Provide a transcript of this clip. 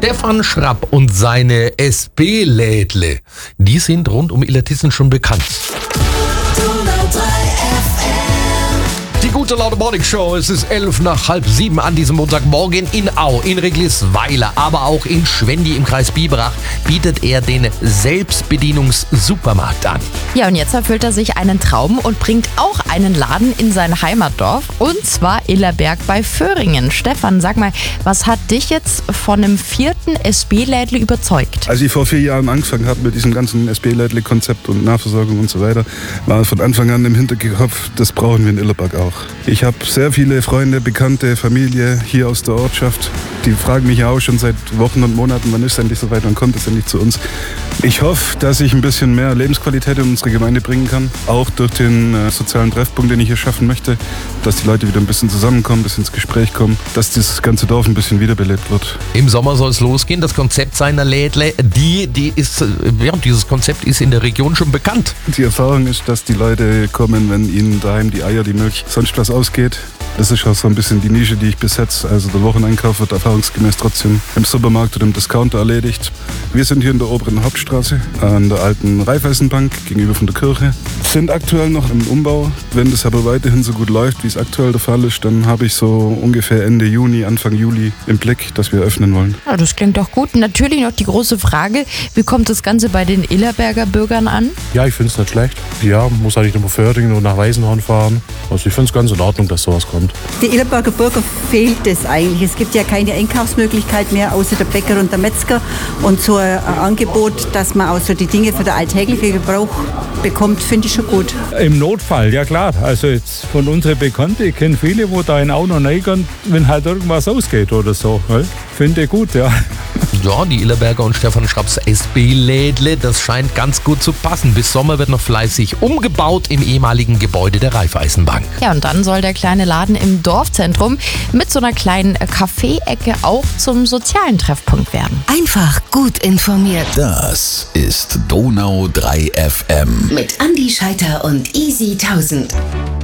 Stefan Schrapp und seine SB-Lädle, die sind rund um Illertissen schon bekannt. Die gute Laune Morning Show, es ist 6:11 an diesem Montagmorgen in Au, in Reglisweiler, aber auch in Schwendi im Kreis Biberach bietet er den Selbstbedienungssupermarkt an. Ja, und jetzt erfüllt er sich einen Traum und bringt auch einen Laden in sein Heimatdorf, und zwar Illerberg bei Föhringen. Stefan, sag mal, was hat dich jetzt von einem 4. SB-Lädle überzeugt? Als ich vor 4 Jahren angefangen habe mit diesem ganzen SB-Lädle-Konzept und Nahversorgung und so weiter, war von Anfang an im Hinterkopf, das brauchen wir in Illerberg auch. Ich habe sehr viele Freunde, Bekannte, Familie hier aus der Ortschaft. Die fragen mich ja auch schon seit Wochen und Monaten, wann ist es endlich soweit, wann kommt es endlich zu uns. Ich hoffe, dass ich ein bisschen mehr Lebensqualität in unsere Gemeinde bringen kann, auch durch den sozialen Treffpunkt, den ich hier schaffen möchte, dass die Leute wieder ein bisschen zusammenkommen, ein bisschen ins Gespräch kommen, dass das ganze Dorf ein bisschen wiederbelebt wird. Im Sommer soll es losgehen, das Konzept seiner Lädle, dieses Konzept ist in der Region schon bekannt. Die Erfahrung ist, dass die Leute kommen, wenn ihnen daheim die Eier, die Milch, sonst was ausgeht. Das ist auch so ein bisschen die Nische, die ich besetze. Also der Wocheneinkauf wird erfahrungsgemäß trotzdem im Supermarkt oder im Discounter erledigt. Wir sind hier in der oberen Hauptstraße an der alten Raiffeisenbank gegenüber von der Kirche. Sind aktuell noch im Umbau. Wenn das aber weiterhin so gut läuft, wie es aktuell der Fall ist, dann habe ich so ungefähr Ende Juni, Anfang Juli im Blick, dass wir öffnen wollen. Ja, das klingt doch gut. Natürlich noch die große Frage, wie kommt das Ganze bei den Illerberger Bürgern an? Ja, ich finde es nicht schlecht. Ja, muss halt nicht nur Föhringen und nach Weißenhorn fahren. Also ich finde es ganz in Ordnung, dass sowas kommt. Die Illerberger Bürger fehlt es eigentlich. Es gibt ja keine Einkaufsmöglichkeit mehr, außer der Bäcker und der Metzger. Und so ein Angebot, dass man auch so die Dinge für den alltäglichen Gebrauch bekommt, finde ich schon gut. Im Notfall, ja klar. Also jetzt von unseren Bekannten, ich kenne viele, wo da in Auto reingehen, wenn halt irgendwas ausgeht oder so. Finde ich gut, ja. Ja, die Illerberger und Stefan Schrapps SB-Lädle, das scheint ganz gut zu passen. Bis Sommer wird noch fleißig umgebaut im ehemaligen Gebäude der Raiffeisenbank. Ja, und dann soll der kleine Laden im Dorfzentrum mit so einer kleinen Kaffee-Ecke auch zum sozialen Treffpunkt werden. Einfach gut informiert. Das ist Donau 3 FM. Mit Andi Scheiter und Easy 1000.